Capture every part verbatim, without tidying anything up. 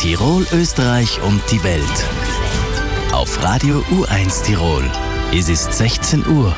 Tirol, Österreich und die Welt. Auf Radio U eins Tirol. Es ist sechzehn Uhr.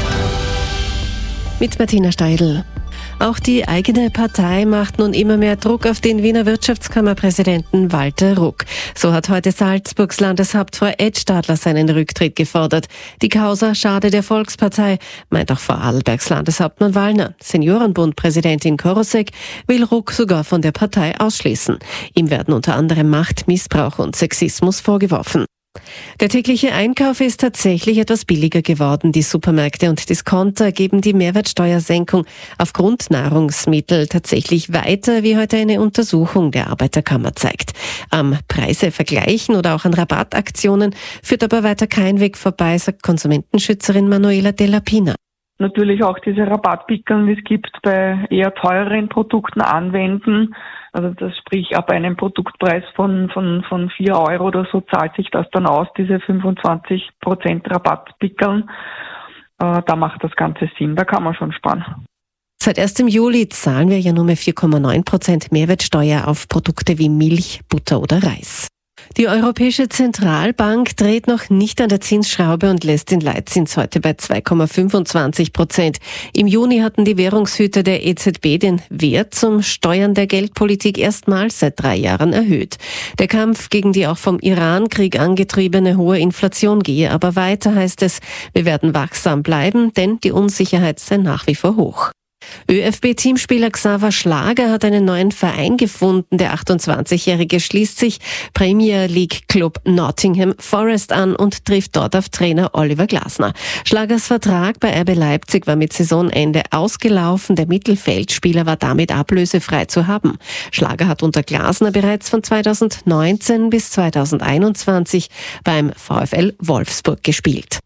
Mit Martina Steidl. Auch die eigene Partei macht nun immer mehr Druck auf den Wiener Wirtschaftskammerpräsidenten Walter Ruck. So hat heute Salzburgs Landeshauptfrau Ed Stadler seinen Rücktritt gefordert. Die Causa schade der Volkspartei, meint auch Vorarlbergs Landeshauptmann Wallner. Seniorenbundpräsidentin Korosek will Ruck sogar von der Partei ausschließen. Ihm werden unter anderem Machtmissbrauch und Sexismus vorgeworfen. Der tägliche Einkauf ist tatsächlich etwas billiger geworden. Die Supermärkte und Discounter geben die Mehrwertsteuersenkung auf Grundnahrungsmittel tatsächlich weiter, wie heute eine Untersuchung der Arbeiterkammer zeigt. Am Preise vergleichen oder auch an Rabattaktionen führt aber weiter kein Weg vorbei, sagt Konsumentenschützerin Manuela Della Pina. Natürlich auch diese Rabattpickeln, die es gibt, bei eher teureren Produkten anwenden. Also das sprich, ab einem Produktpreis von, von, von vier Euro oder so zahlt sich das dann aus, diese fünfundzwanzig Prozent Rabattpickeln. Äh, da macht das Ganze Sinn, da kann man schon sparen. Seit ersten Juli zahlen wir ja nur mehr vier Komma neun Prozent Mehrwertsteuer auf Produkte wie Milch, Butter oder Reis. Die Europäische Zentralbank dreht noch nicht an der Zinsschraube und lässt den Leitzins heute bei zwei Komma fünfundzwanzig Prozent. Im Juni hatten die Währungshüter der E Z B den Wert zum Steuern der Geldpolitik erstmals seit drei Jahren erhöht. Der Kampf gegen die auch vom Iran-Krieg angetriebene hohe Inflation gehe aber weiter, heißt es. Wir werden wachsam bleiben, denn die Unsicherheit sei nach wie vor hoch. ÖFB-Teamspieler Xaver Schlager hat einen neuen Verein gefunden. Der achtundzwanzigjährige schließt sich Premier League Club Nottingham Forest an und trifft dort auf Trainer Oliver Glasner. Schlagers Vertrag bei R B Leipzig war mit Saisonende ausgelaufen. Der Mittelfeldspieler war damit ablösefrei zu haben. Schlager hat unter Glasner bereits von zweitausendneunzehn bis zweitausendeinundzwanzig beim VfL Wolfsburg gespielt.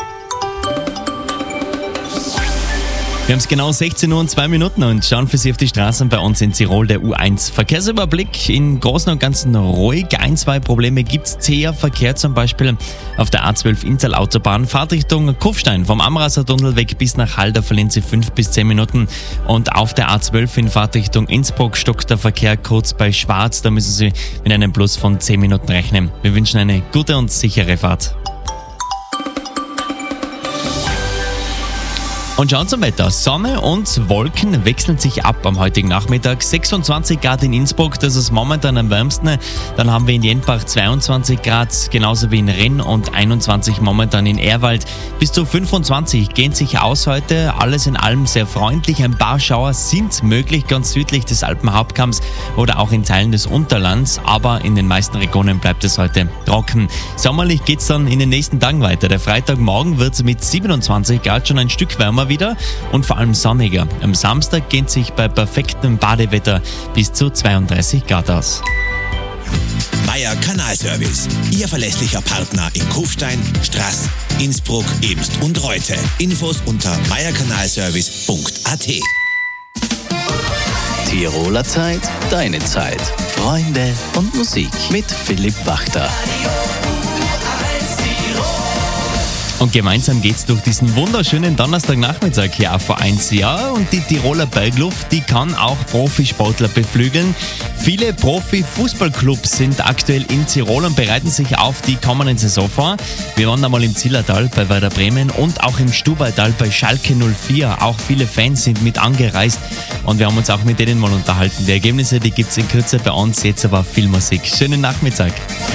Wir haben es genau sechzehn Uhr und zwei Minuten und schauen für Sie auf die Straßen bei uns in Tirol, der U eins Verkehrsüberblick. Im Großen und Ganzen ruhig. Ein, zwei Probleme gibt es. Zäher Verkehr zum Beispiel auf der A zwölf Inntal-Autobahn. Fahrtrichtung Kufstein vom Amraser Tunnel weg bis nach Hall, da verlieren Sie fünf bis zehn Minuten. Und auf der A zwölf in Fahrtrichtung Innsbruck stockt der Verkehr kurz bei Schwarz. Da müssen Sie mit einem Plus von zehn Minuten rechnen. Wir wünschen eine gute und sichere Fahrt. Und schauen zum Wetter. Sonne und Wolken wechseln sich ab am heutigen Nachmittag. sechsundzwanzig Grad in Innsbruck, das ist momentan am wärmsten. Dann haben wir in Jenbach zweiundzwanzig Grad, genauso wie in Rennes und einundzwanzig momentan in Ehrwald. Bis zu fünfundzwanzig gehen sich aus heute. Alles in allem sehr freundlich. Ein paar Schauer sind möglich, ganz südlich des Alpenhauptkamms oder auch in Teilen des Unterlands. Aber in den meisten Regionen bleibt es heute trocken. Sommerlich geht es dann in den nächsten Tagen weiter. Der Freitagmorgen wird es mit siebenundzwanzig Grad schon ein Stück wärmer wieder und vor allem sonniger. Am Samstag geht sich bei perfektem Badewetter bis zu zweiunddreißig Grad aus. Meier Kanalservice, Ihr verlässlicher Partner in Kufstein, Straß, Innsbruck, Emst und Reute. Infos unter meierkanalservice punkt a t. Tiroler Zeit, deine Zeit. Freunde und Musik mit Philipp Wachter. Und gemeinsam geht's durch diesen wunderschönen Donnerstagnachmittag hier auf U eins. Ja, und die Tiroler Bergluft, die kann auch Profisportler beflügeln. Viele Profi-Fußballclubs sind aktuell in Tirol und bereiten sich auf die kommende Saison vor. Wir waren einmal im Zillertal bei Werder Bremen und auch im Stubaital bei Schalke null vier. Auch viele Fans sind mit angereist und wir haben uns auch mit denen mal unterhalten. Die Ergebnisse, die gibt's in Kürze bei uns, jetzt aber viel Musik. Schönen Nachmittag.